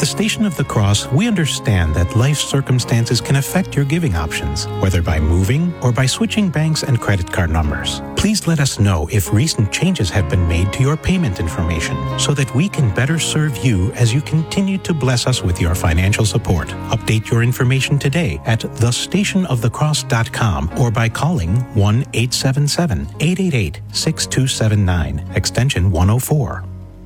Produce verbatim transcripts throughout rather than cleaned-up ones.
the Station of the Cross, we understand that life circumstances can affect your giving options, whether by moving or by switching banks and credit card numbers. Please let us know if recent changes have been made to your payment information so that we can better serve you as you continue to bless us with your financial support. Update your information today at the station of the cross dot com or by calling one eight seven seven, eight eight eight, six two seven nine, extension one oh four.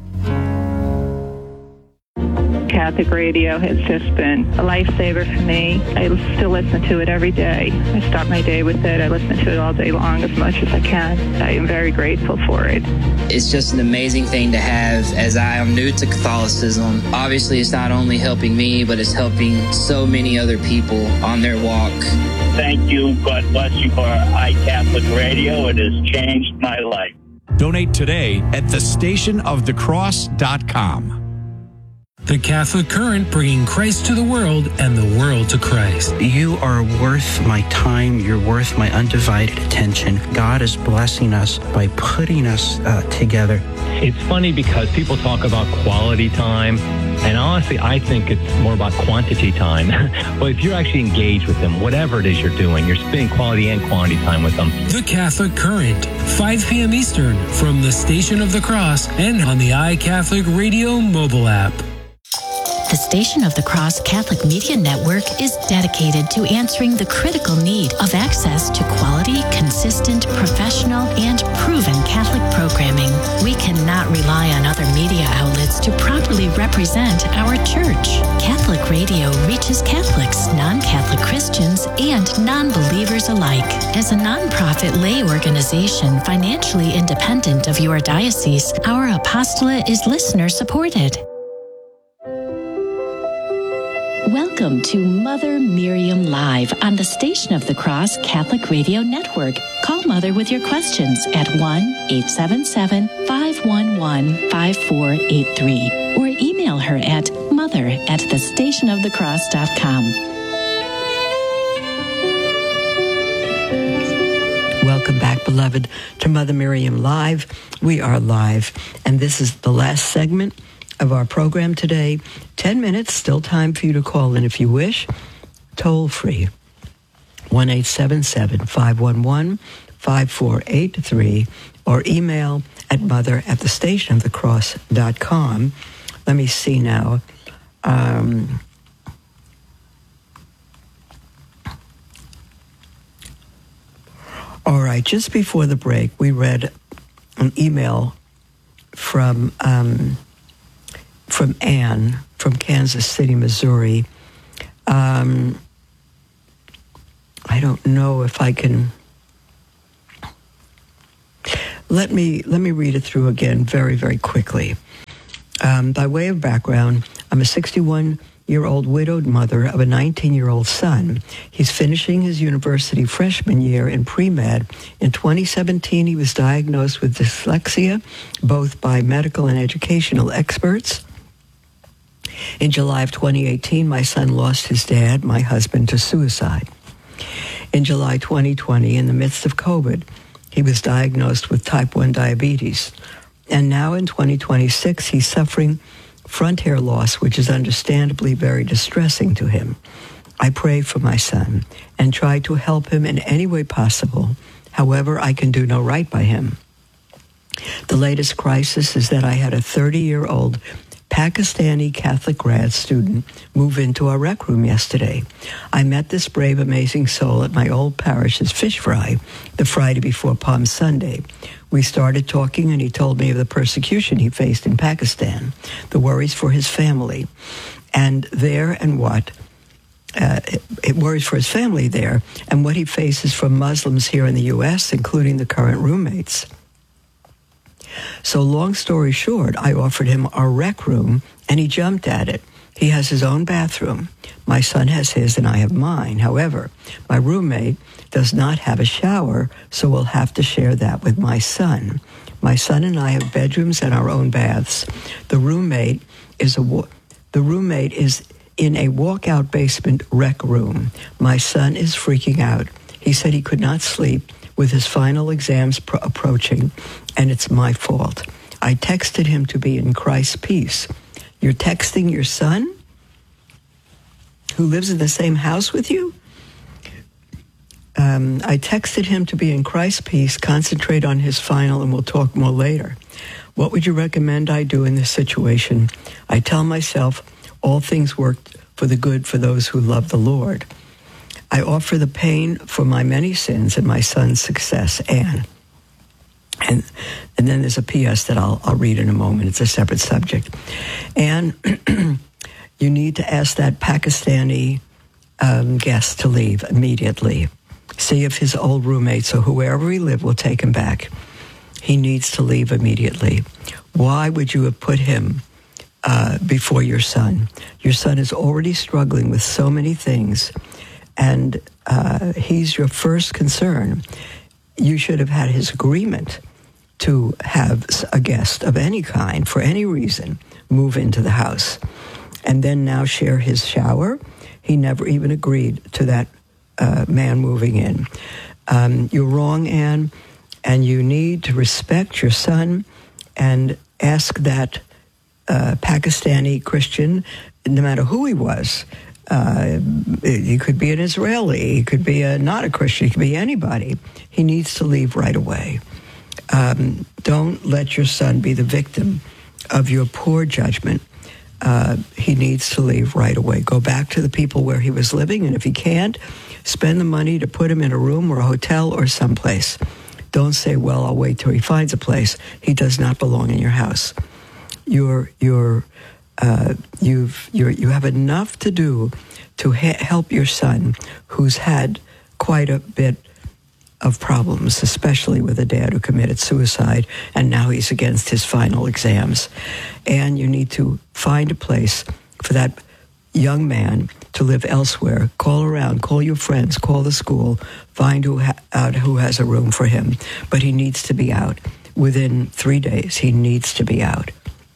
Catholic radio has just been a lifesaver for me. I still listen to it every day. I start my day with it. I listen to it all day long as much as I can. I am very grateful for it. It's just an amazing thing to have as I am new to Catholicism. Obviously, it's not only helping me, but it's helping so many other people on their walk. Thank you. God bless you for iCatholic Radio. It has changed my life. Donate today at the station of the cross dot com. The Catholic Current, bringing Christ to the world and the world to Christ. You are worth my time. You're worth my undivided attention. God is blessing us by putting us uh, together. It's funny because people talk about quality time, and honestly, I think it's more about quantity time. But if you're actually engaged with them, whatever it is you're doing, you're spending quality and quantity time with them. The Catholic Current, five p.m. Eastern, from the Station of the Cross and on the iCatholic Radio mobile app. The Station of the Cross Catholic Media Network is dedicated to answering the critical need of access to quality, consistent, professional, and proven Catholic programming. We cannot rely on other media outlets to properly represent our church. Catholic radio reaches Catholics, non-Catholic Christians, and non-believers alike. As a nonprofit lay organization financially independent of your diocese, our apostolate is listener-supported. Welcome to Mother Miriam Live on the Station of the Cross Catholic Radio Network. Call Mother with your questions at one eight seven seven, five one one, five four eight three or email her at mother at the station of the cross dot com. Welcome back, beloved, to Mother Miriam Live. We are live, and this is the last segment of our program today. Ten minutes, still time for you to call in if you wish. Toll free, one eight seven seven, five one one, five four eight three, or email at mother at the station of the cross dot com. Let me see now. Um, all right, just before the break, we read an email from um, from Ann from Kansas City, Missouri. Um, I don't know if I can. Let me let me read it through again very, very quickly. Um, by way of background, I'm a sixty-one-year-old widowed mother of a nineteen-year-old son. He's finishing his university freshman year in pre-med. In twenty seventeen, he was diagnosed with dyslexia, both by medical and educational experts. In July of twenty eighteen, my son lost his dad, my husband, to suicide. In July twenty twenty, in the midst of COVID, he was diagnosed with type one diabetes. And now in twenty twenty-six, he's suffering front hair loss, which is understandably very distressing to him. I pray for my son and try to help him in any way possible. However, I can do no right by him. The latest crisis is that I had a thirty-year-old Pakistani Catholic grad student move into our rec room yesterday. I met this brave, amazing soul at my old parish's fish fry the Friday before Palm Sunday. We started talking, and he told me of the persecution he faced in Pakistan, the worries for his family, and there and what uh, it, it worries for his family there, and what he faces from Muslims here in the U S, including the current roommates. So long story short, I offered him our rec room, and he jumped at it. He has his own bathroom. My son has his, and I have mine. However, my roommate does not have a shower, so we'll have to share that with my son. My son and I have bedrooms and our own baths. The roommate is a the roommate is in a walkout basement rec room. My son is freaking out. He said he could not sleep with his final exams pro- approaching, and it's my fault. I texted him to be in Christ's peace. You're texting your son? who lives in the same house with you? Um, I texted him to be in Christ's peace, concentrate on his final, and we'll talk more later. What would you recommend I do in this situation? I tell myself all things work for the good for those who love the Lord. I offer the pain for my many sins and my son's success, Anne. And and then there's a P S that I'll, I'll read in a moment. It's a separate subject. Anne, you need to ask that Pakistani um, guest to leave immediately. See if his old roommates or whoever he lived will take him back. He needs to leave immediately. Why would you have put him uh, before your son? Your son is already struggling with so many things, and uh, he's your first concern. You should have had his agreement to have a guest of any kind, for any reason, move into the house, and then now share his shower. He never even agreed to that uh, man moving in. Um, you're wrong, Anne, and you need to respect your son and ask that uh, Pakistani Christian, no matter who he was. Uh, he could be an Israeli, he could be a, not a Christian, he could be anybody. He needs to leave right away. Um, don't let your son be the victim of your poor judgment. Uh, he needs to leave right away. Go back to the people where he was living, and if he can't, spend the money to put him in a room or a hotel or someplace. Don't say, well, I'll wait till he finds a place. He does not belong in your house. You're, you're, uh, you've, you're, you have enough to do to ha- help your son, who's had quite a bit of problems, especially with a dad who committed suicide, and now he's against his final exams. And you need to find a place for that young man to live elsewhere. Call around, call your friends, call the school, find who ha- out who has a room for him. But he needs to be out. Within three days, he needs to be out.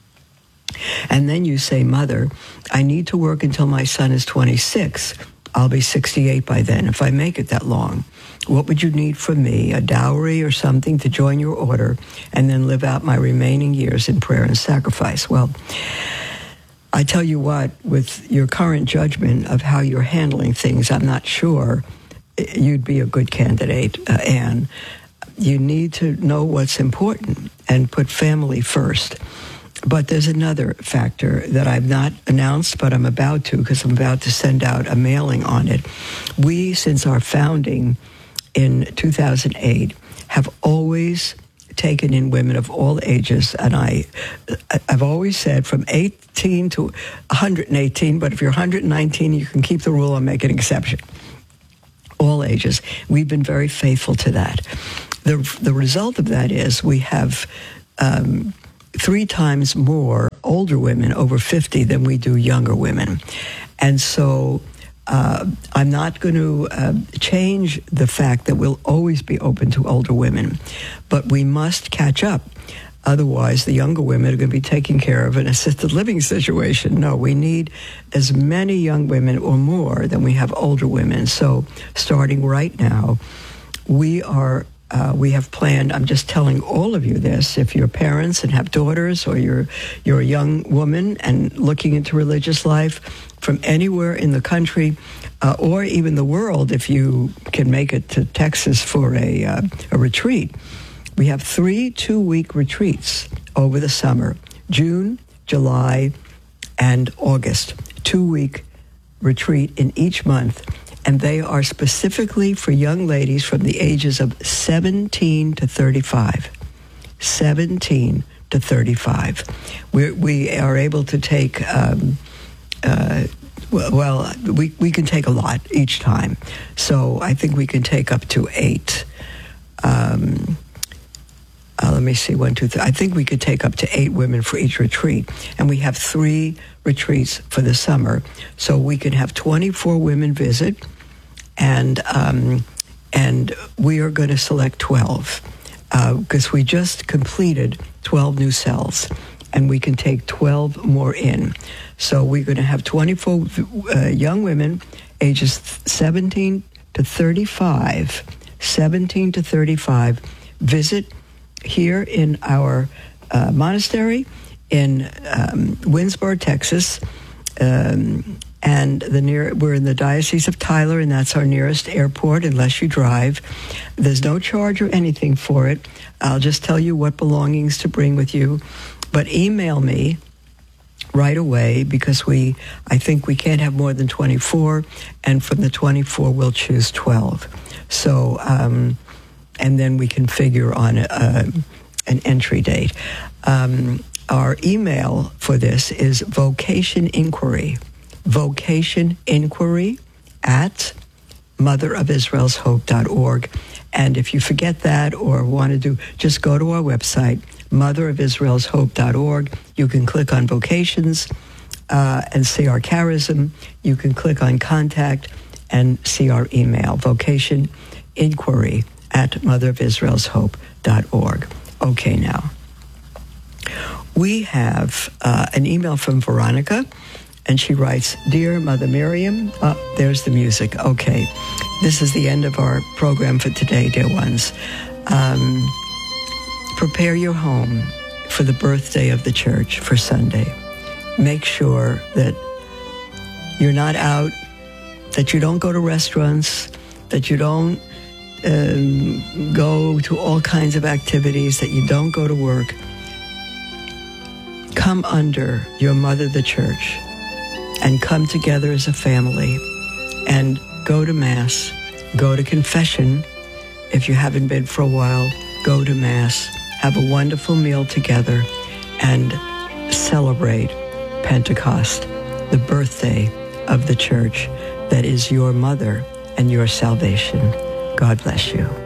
And then you say, Mother, I need to work until my son is twenty-six. I'll be sixty-eight by then, if I make it that long. What would you need from me, a dowry or something to join your order, and then live out my remaining years in prayer and sacrifice? Well, I tell you what, with your current judgment of how you're handling things, I'm not sure you'd be a good candidate, uh, Anne. You need to know what's important and put family first. But there's another factor that I've not announced, but I'm about to, because I'm about to send out a mailing on it. We, since our founding in two thousand eight, have always taken in women of all ages, and I, I've always said from eighteen to one hundred eighteen, but if you're one hundred nineteen, you can keep the rule and make an exception. All ages. We've been very faithful to that. The, the result of that is we have Um, three times more older women over fifty than we do younger women. And so uh, I'm not going to uh, change the fact that we'll always be open to older women, but we must catch up. Otherwise, the younger women are going to be taking care of an assisted living situation. No, we need as many young women or more than we have older women. So starting right now, we are Uh, we have planned, I'm just telling all of you this, if you're parents and have daughters, or you're, you're a young woman and looking into religious life from anywhere in the country, uh, or even the world, if you can make it to Texas for a, uh, a retreat. We have three two-week retreats over the summer, June, July, and August. Two-week retreat in each month. And they are specifically for young ladies from the ages of seventeen to thirty-five. seventeen to thirty-five. We're, we are able to take, um, uh, well, we, we can take a lot each time. So I think we can take up to eight. Um, uh, let me see, one, two, three. I think we could take up to eight women for each retreat. And we have three retreats for the summer. So we can have twenty-four women visit. And um, and we are going to select twelve because uh, we just completed twelve new cells, and we can take twelve more in. So we're going to have twenty-four uh, young women, ages seventeen to thirty-five, seventeen to thirty-five, visit here in our uh, monastery in um, Winsboro, Texas. Um, And the near, we're in the Diocese of Tyler, and that's our nearest airport, unless you drive. There's no charge or anything for it. I'll just tell you what belongings to bring with you. But email me right away, because we, I think we can't have more than twenty-four, and from the twenty-four, we'll choose twelve. So, um, and then we can figure on a, a, an entry date. Um, our email for this is vocation inquiry. Vocation inquiry at mother of israel's hope dot org. And if you forget that or want to do, just go to our website, mother of israel's hope dot org. You can click on vocations uh, and see our charism. You can click on contact and see our email, vocation inquiry at mother of israel's hope dot org. Okay, now, we have uh, an email from Veronica. And she writes, Dear Mother Miriam, oh, there's the music. Okay, this is the end of our program for today, dear ones. Um, prepare your home for the birthday of the church for Sunday. Make sure that you're not out, that you don't go to restaurants, that you don't um, go to all kinds of activities, that you don't go to work. Come under your mother, the church, and come together as a family and go to Mass, go to confession. If you haven't been for a while, go to Mass, have a wonderful meal together, and celebrate Pentecost, the birthday of the church that is your mother and your salvation. God bless you.